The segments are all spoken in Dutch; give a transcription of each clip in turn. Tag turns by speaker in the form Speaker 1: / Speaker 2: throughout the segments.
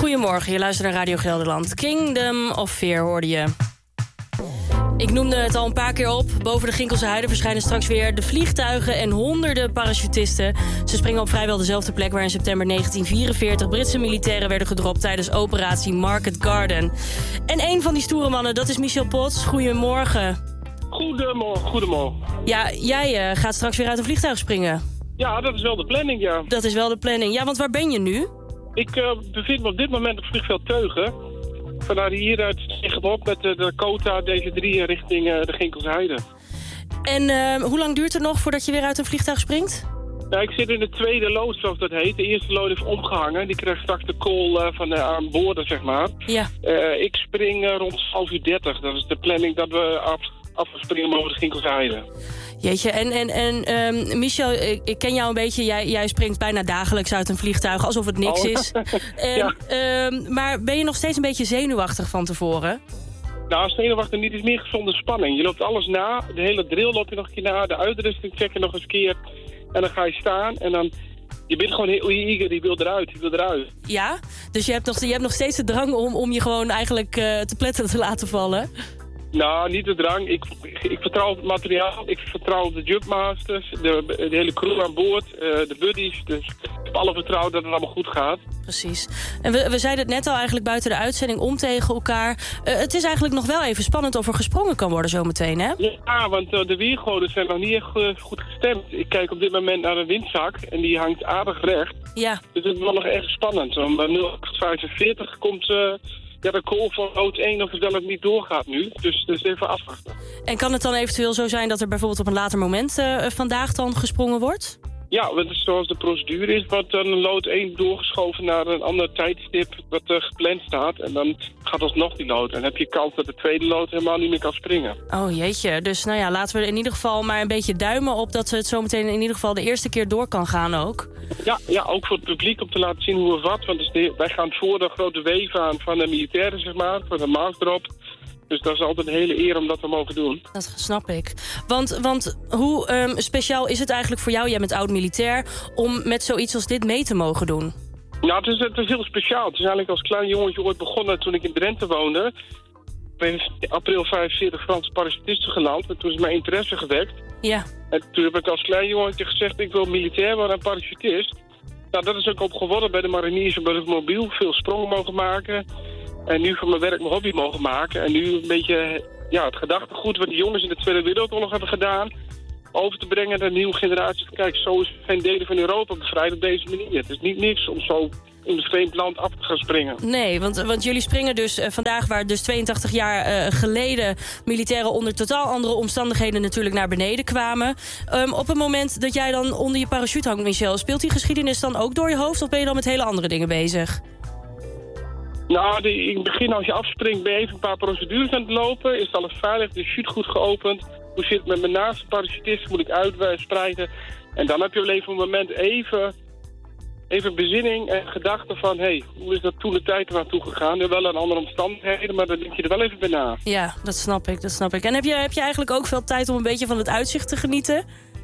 Speaker 1: Goedemorgen, je luistert naar Radio Gelderland. Kingdom of Fear hoorde je. Ik noemde het al een paar keer op. Boven de Ginkelse Heide verschijnen straks weer de vliegtuigen en honderden parachutisten. Ze springen op vrijwel dezelfde plek waar in september 1944 Britse militairen werden gedropt tijdens operatie Market Garden. En een van die stoere mannen, dat is Michel Pots. Goedemorgen.
Speaker 2: Goedemorgen.
Speaker 1: Ja, jij gaat straks weer uit een vliegtuig springen.
Speaker 2: Ja, dat is wel de planning, ja.
Speaker 1: Dat is wel de planning. Ja, want waar ben je nu?
Speaker 2: Ik bevind me op dit moment op vliegveld Teugen. Vanuit hieruit stigen we op met de Dakota DC-3 richting de Ginkelse Heide.
Speaker 1: En hoe lang duurt het nog voordat je weer uit een vliegtuig springt?
Speaker 2: Ja, ik zit in de tweede lood, zoals dat heet. De eerste lood is omgehangen. Die krijgt straks de call van aan boorden, zeg maar.
Speaker 1: Ja.
Speaker 2: Ik spring rond 12:30. Dat is de planning dat we afspringen boven de Ginkelse Heide.
Speaker 1: Jeetje, en Michel, ik ken jou een beetje. Jij springt bijna dagelijks uit een vliegtuig, alsof het niks is.
Speaker 2: Ja.
Speaker 1: Maar ben je nog steeds een beetje zenuwachtig van tevoren?
Speaker 2: Nou, zenuwachtig niet, is meer gezonde spanning. Je loopt alles na, de hele drill loop je nog een keer na, de uitrusting check je nog eens een keer. En dan ga je staan en dan... Je bent gewoon heel eager, die wil eruit.
Speaker 1: Ja, dus je hebt nog steeds de drang om je gewoon eigenlijk te pletten te laten vallen?
Speaker 2: Nou, niet de drang. Ik vertrouw op het materiaal. Ik vertrouw op de jumpmasters, de hele crew aan boord, de buddies. Dus ik heb alle vertrouwen dat het allemaal goed gaat.
Speaker 1: Precies. En we zeiden het net al eigenlijk buiten de uitzending om tegen elkaar. Het is eigenlijk nog wel even spannend of er gesprongen kan worden zometeen, hè?
Speaker 2: Ja, want de weergoden zijn nog niet echt goed gestemd. Ik kijk op dit moment naar een windzak en die hangt aardig recht.
Speaker 1: Ja. Dus
Speaker 2: het is wel nog erg spannend. Om 0:45 komt... de call van lood 1 of het wel niet doorgaat nu. Dus even afwachten.
Speaker 1: En kan het dan eventueel zo zijn dat er bijvoorbeeld op een later moment vandaag dan gesprongen wordt? Ja,
Speaker 2: zoals de procedure is, wordt dan lood 1 doorgeschoven naar een ander tijdstip dat gepland staat. En dan gaat alsnog die lood. En dan heb je kans dat de tweede lood helemaal niet meer kan springen.
Speaker 1: Oh jeetje, dus nou ja, laten we er in ieder geval maar een beetje duimen op dat het zometeen in ieder geval de eerste keer door kan gaan ook.
Speaker 2: Ja, ook voor het publiek om te laten zien hoe of wat. Want wij gaan voor de grote weef aan van de militairen, zeg maar, voor de maasdrop. Dus dat is altijd een hele eer om dat te mogen doen.
Speaker 1: Dat snap ik. Want hoe speciaal is het eigenlijk voor jou, jij bent oud-militair, om met zoiets als dit mee te mogen doen?
Speaker 2: Nou, het is heel speciaal. Het is eigenlijk als klein jongetje ooit begonnen toen ik in Drenthe woonde. Ik ben in april 45 Franse parachutisten geland. En toen is mijn interesse gewekt.
Speaker 1: Ja.
Speaker 2: En toen heb ik als klein jongetje gezegd, ik wil militair worden en parachutist. Nou, dat is ook op geworden bij de mariniers en bij de mobiel. Veel sprongen mogen maken. En nu van mijn werk mijn hobby mogen maken. En nu een beetje het gedachtegoed wat die jongens in de Tweede Wereldoorlog hebben gedaan, over te brengen naar de nieuwe generatie. Kijk, zo is geen delen van Europa bevrijd op deze manier. Het is niet niks om zo in een vreemd land af te gaan springen.
Speaker 1: Nee, want jullie springen dus vandaag, waar dus 82 jaar geleden militairen onder totaal andere omstandigheden natuurlijk naar beneden kwamen. Op het moment dat jij dan onder je parachute hangt, Michel, speelt die geschiedenis dan ook door je hoofd of ben je dan met hele andere dingen bezig?
Speaker 2: Nou, in het begin als je afspringt ben je even een paar procedures aan het lopen. Is alles veilig, de chute goed geopend? Hoe zit het met mijn naaste parachutist? Moet ik uitspreiden? En dan heb je wel even een moment even bezinning en gedachten van, hoe is dat toen de tijd eraan toegegaan? Wel aan andere omstandigheden, maar dan denk je er wel even bij na.
Speaker 1: Ja, dat snap ik. En heb je eigenlijk ook veel tijd om een beetje van het uitzicht te genieten?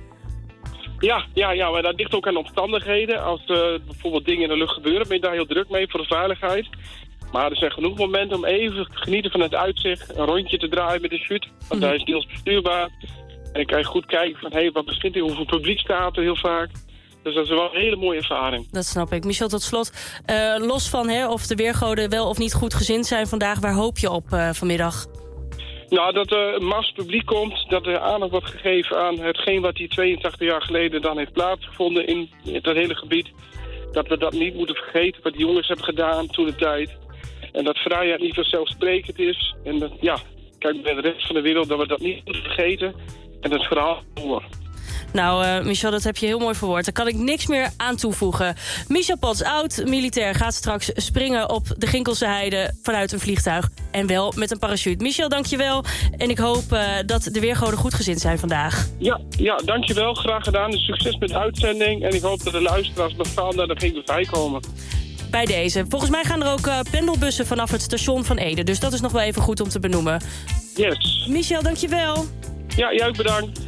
Speaker 2: Ja, maar dat ligt ook aan omstandigheden. Als bijvoorbeeld dingen in de lucht gebeuren, ben je daar heel druk mee voor de veiligheid. Maar er zijn genoeg momenten om even te genieten van het uitzicht. Een rondje te draaien met de chute, want hij is deels bestuurbaar. En dan kan je goed kijken van, wat begint er, hoeveel publiek staat er heel vaak. Dus dat is wel een hele mooie ervaring.
Speaker 1: Dat snap ik. Michel, tot slot, los van of de weergoden wel of niet goed gezind zijn vandaag, waar hoop je op vanmiddag?
Speaker 2: Nou, dat er een massa publiek komt, dat er aandacht wordt gegeven aan hetgeen wat die 82 jaar geleden dan heeft plaatsgevonden in dat hele gebied. Dat we dat niet moeten vergeten, wat die jongens hebben gedaan toen de tijd. En dat vrijheid niet vanzelfsprekend is. En dat, kijk bij de rest van de wereld dat we dat niet moeten vergeten. En dat verhaal door.
Speaker 1: Nou, Michel, dat heb je heel mooi verwoord. Daar kan ik niks meer aan toevoegen. Michel Pots, oud-militair, gaat straks springen op de Ginkelse Heide vanuit een vliegtuig. En wel met een parachute. Michel, dankjewel. En ik hoop dat de weergoden goedgezind zijn vandaag.
Speaker 2: Ja, dankjewel. Graag gedaan. Dus succes met de uitzending. En ik hoop dat de luisteraars massaal naar de Ginkelse Heide komen.
Speaker 1: Bij deze. Volgens mij gaan er ook pendelbussen vanaf het station van Ede. Dus dat is nog wel even goed om te benoemen.
Speaker 2: Yes.
Speaker 1: Michel, dankjewel.
Speaker 2: Ja, jij ook bedankt.